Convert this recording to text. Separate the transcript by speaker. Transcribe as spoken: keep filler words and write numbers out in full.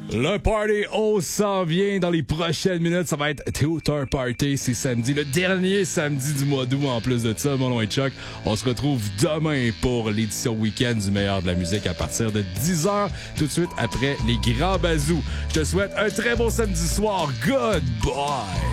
Speaker 1: Le party on s'en vient dans les prochaines minutes. Ça va être Tutor Party. C'est samedi, le dernier samedi du mois d'août. En plus de ça, mon nom est Chuck. On se retrouve demain pour l'édition week-end du meilleur de la musique à partir de dix heures, tout de suite après les grands bazous. Je te souhaite un très bon samedi soir. Goodbye!